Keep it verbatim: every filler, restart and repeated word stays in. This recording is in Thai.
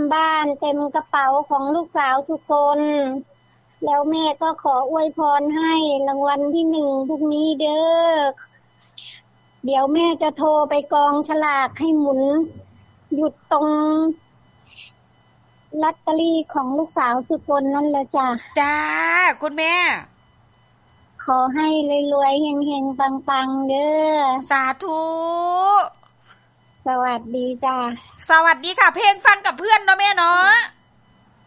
บ้านเต็มกระเป๋าของลูกสาวสุคนแล้วแม่ก็ขออวยพรให้รางวัลที่หนึ่งพรุ่งนี้เด้อเดี๋ยวแม่จะโทรไปกองฉลากให้หมุนหยุดตรงลอตเตอรี่ของลูกสาวสุคนนั่นแหละจ้ะจ้าคุณแม่ขอให้รวยๆเฮงๆปังๆเด้อสาธุสวัสดีจ้าสวัสดีค่ะเพลงฟันกับเพื่อนเนาะแม่เนาะ